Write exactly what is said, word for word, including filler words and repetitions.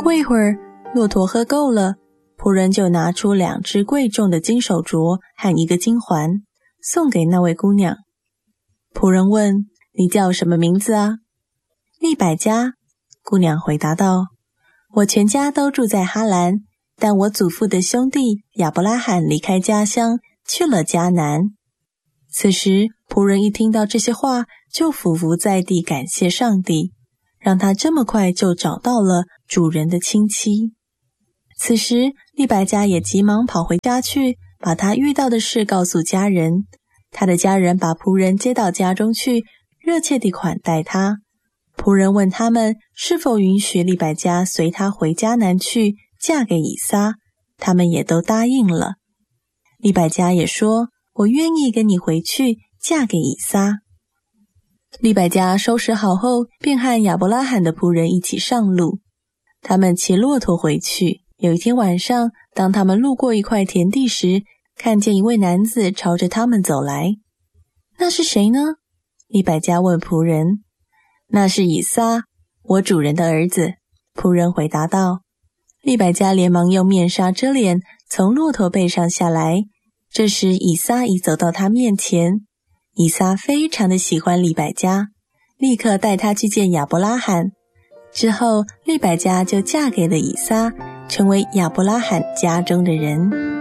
过一会儿，骆驼喝够了，仆人就拿出两只贵重的金手镯和一个金环，送给那位姑娘。仆人问：你叫什么名字啊？利百加，姑娘回答道。我全家都住在哈兰，但我祖父的兄弟亚伯拉罕离开家乡，去了迦南。此时仆人一听到这些话，就俯伏在地感谢上帝，让他这么快就找到了主人的亲戚。此时利百加也急忙跑回家去，把他遇到的事告诉家人。他的家人把仆人接到家中去，热切地款待他。仆人问他们是否允许利百加随他回迦南去，嫁给以撒，他们也都答应了。利百加也说：我愿意跟你回去，嫁给以撒。利百加收拾好后，便和亚伯拉罕的仆人一起上路。他们骑骆驼回去。有一天晚上，当他们路过一块田地时，看见一位男子朝着他们走来。那是谁呢？利百加问仆人。那是以撒，我主人的儿子，仆人回答道。利百加连忙用面纱遮脸，从骆驼背上下来。这时以撒已走到他面前。以撒非常的喜欢利百加，立刻带他去见亚伯拉罕。之后利百加就嫁给了以撒，成为亚伯拉罕家中的人。